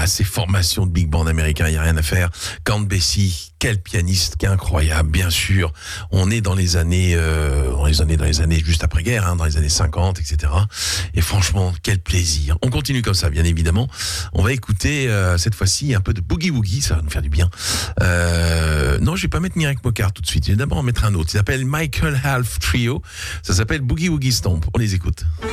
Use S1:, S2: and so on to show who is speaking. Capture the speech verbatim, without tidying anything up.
S1: ces formations de big band américains, il n'y a rien à faire. Count Basie, quel pianiste, quel incroyable, bien sûr. On est dans les années, euh, dans les années, dans les années juste après-guerre, hein, dans les années cinquante, et cetera. Et franchement, quel plaisir. On continue comme ça, bien évidemment. On va écouter euh, cette fois-ci un peu de boogie woogie, ça va nous faire du bien. Euh, non, je vais pas mettre Nirek Mokar tout de suite. Je vais d'abord en mettre un autre. Il s'appelle Michael Half Trio. Ça s'appelle Boogie Woogie Stomp. On les écoute.